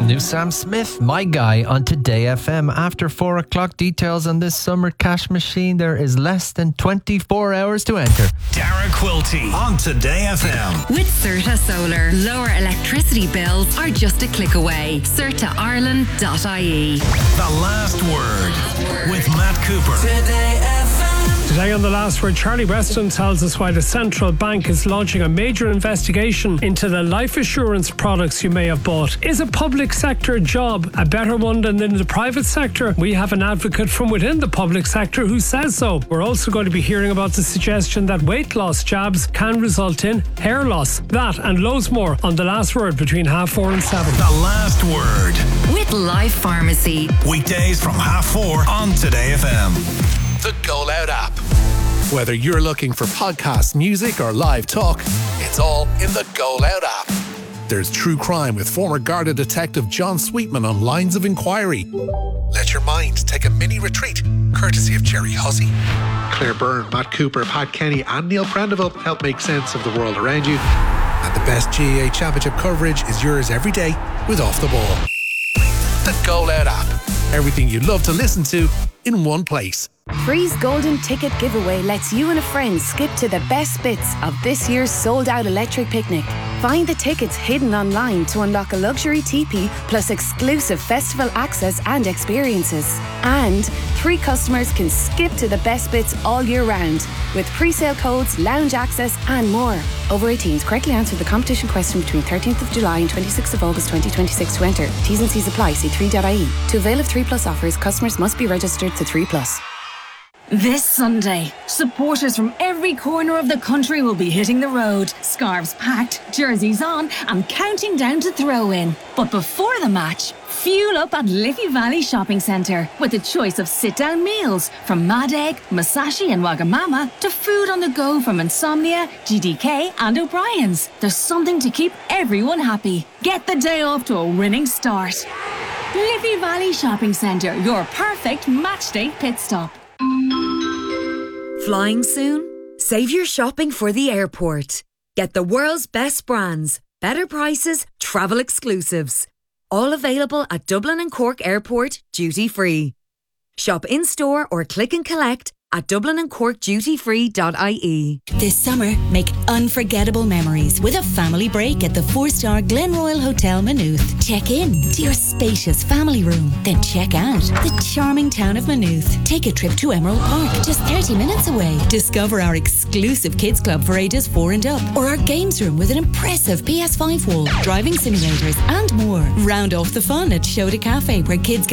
New Sam Smith, My Guy, on Today FM. After 4 o'clock, details on this summer cash machine. There is less than 24 hours to enter. Dara Quilty on Today FM. With Certa Solar, lower electricity bills are just a click away. CertaIreland.ie. The Last Word with Matt Cooper. Today FM. Today on The Last Word, Charlie Weston tells us why the central bank is launching a major investigation into the life assurance products you may have bought. Is a public sector job a better one than in the private sector? We have an advocate from within the public sector who says so. We're also going to be hearing about the suggestion that weight loss jabs can result in hair loss. That and loads more on The Last Word between 4:30 and 7. The Last Word. With Life Pharmacy. Weekdays from 4:30 on Today FM. The Go Loud app. Whether you're looking for podcasts, music, or live talk, it's all in the Go Loud app. There's true crime with former Garda detective John Sweetman on Lines of Inquiry. Let your mind take a mini retreat, courtesy of Jerry Hussey. Claire Byrne, Matt Cooper, Pat Kenny, and Neil Prendeville help make sense of the world around you. And the best GAA Championship coverage is yours every day with Off the Ball. The Go Loud app. Everything you love to listen to in one place. Free's Golden Ticket Giveaway lets you and a friend skip to the best bits of this year's sold-out electric picnic. Find the tickets hidden online to unlock a luxury teepee plus exclusive festival access and experiences. And 3 customers can skip to the best bits all year round with pre-sale codes, lounge access and more. Over 18s, correctly answer the competition question between 13th of July and 26th of August 2026 to enter. T's and C's apply. See 3.ie. To avail of 3 Plus offers, customers must be registered to 3 Plus. This Sunday, supporters from every corner of the country will be hitting the road, scarves packed, jerseys on and counting down to throw-in. But before the match, fuel up at Liffey Valley Shopping Centre with a choice of sit-down meals from Mad Egg, Masashi and Wagamama to food on the go from Insomnia, GDK and O'Brien's. There's something to keep everyone happy. Get the day off to a winning start. Liffey Valley Shopping Centre, your perfect matchday pit stop. Flying soon? Save your shopping for the airport. Get the world's best brands, better prices, travel exclusives. All available at Dublin and Cork Airport, duty free. Shop in-store or click and collect at dublinandcorkdutyfree.ie. This summer, make unforgettable memories with a family break at the 4-star Glenroyal Hotel Maynooth. Check in to your spacious family room, then check out the charming town of Maynooth. Take a trip to Emerald Park, just 30 minutes away. Discover our exclusive kids club for ages 4 and up, or our games room with an impressive PS5 wall, driving simulators and more. Round off the fun at Shoda Cafe, where kids